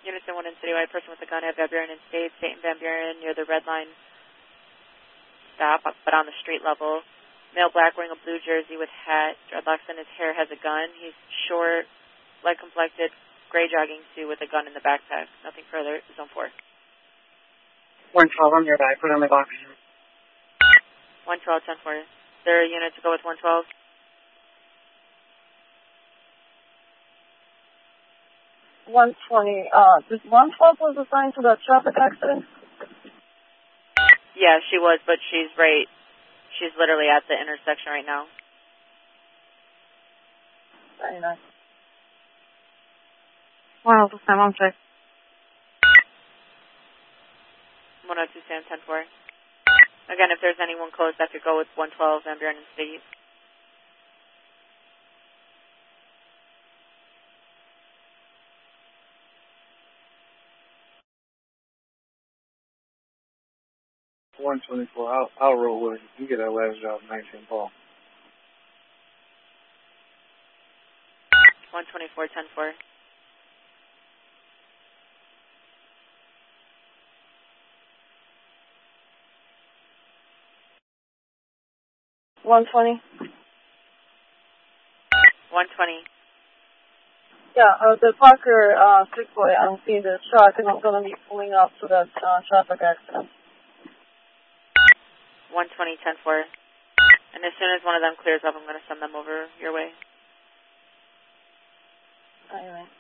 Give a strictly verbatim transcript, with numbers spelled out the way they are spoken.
Unison one in Citywide, person with a gun at Van Buren and State, State and Van Buren near the red line stop, but on the street level. Male black wearing a blue jersey with hat, dreadlocks in his hair, has a gun. He's short, light complected, gray jogging suit with a gun in the backpack. Nothing further. Zone four. one twelve, I'm nearby. Put on my box. one twelve, ten four. Is there a unit to go with one twelve? one twenty. Uh, this one twelve was assigned to the traffic accident? Yeah, she was, but she's right. She's literally at the intersection right now. Very nice. Well, this time I'm check. one oh two, Sam, ten four. Again, if there's anyone close, that could go with one twelve, Van Buren and State. one twenty-four, I'll, I'll roll with it. You get that last job, nineteen ball. one twenty-four, ten four. one twenty? one twenty. Yeah, uh, the Parker uh, Six-Way, I'm seeing the truck, and I'm going to be pulling up to that uh, traffic accident. one twenty, ten four. And as soon as one of them clears up, I'm going to send them over your way. Anyway.